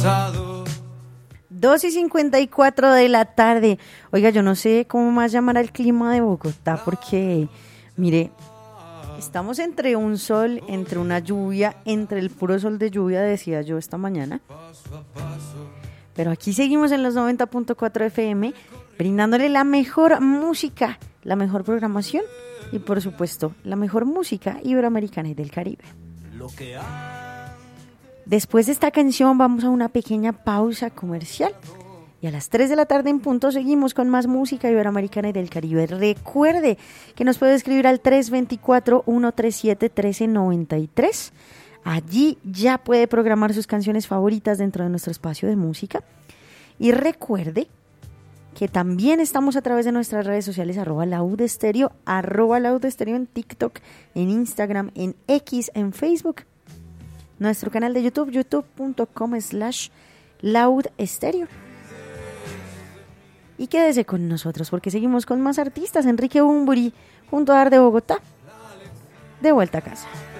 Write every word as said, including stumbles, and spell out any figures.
dos y cincuenta y cuatro de la tarde. Oiga, yo no sé cómo más llamar al clima de Bogotá, porque, mire, estamos entre un sol, entre una lluvia, entre el puro sol de lluvia, decía yo esta mañana. Pero aquí seguimos en los noventa punto cuatro F M, brindándole la mejor música, la mejor programación y, por supuesto, la mejor música iberoamericana y del Caribe. Después de esta canción vamos a una pequeña pausa comercial y a las tres de la tarde en punto seguimos con más música iberoamericana y del Caribe. Recuerde que nos puede escribir al tres dos cuatro, uno tres siete, uno tres nueve tres. Allí ya puede programar sus canciones favoritas dentro de nuestro espacio de música. Y recuerde que también estamos a través de nuestras redes sociales, arroba Laud Estéreo, arroba Laud Estéreo en TikTok, en Instagram, en X, en Facebook. Nuestro canal de YouTube, youtube.com slash Laud Estéreo. Y quédese con nosotros porque seguimos con más artistas. Enrique Bunbury junto a Ar de Bogotá. De vuelta a casa.